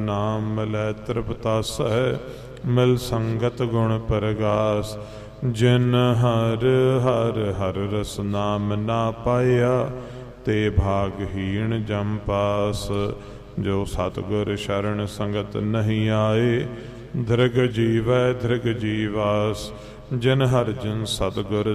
ਨਾਮ ਮਿਲੈ ਤ੍ਰਿਪਤਾਸੈ, ਮਿਲ ਸੰਗਤ ਗੁਣ ਪ੍ਰਗਾਸ। ਜਿਨ ਹਰ ਹਰ ਹਰ ਰਸ ਨਾਮ ਨਾ ਪਾਇਆ, ਤੇ ਭਾਗਹੀਣ ਜਮ ਪਾਸ। ਜੋ ਸਤਿਗੁਰ ਸ਼ਰਨ ਸੰਗਤ ਨਹੀਂ ਆਏ, ਦ੍ਰਿਗ ਜੀਵੈ ਦ੍ਰਿਗ ਜੀਵਾਸ। ਜਿਨ ਹਰ ਜਨ ਸਤਿਗੁਰ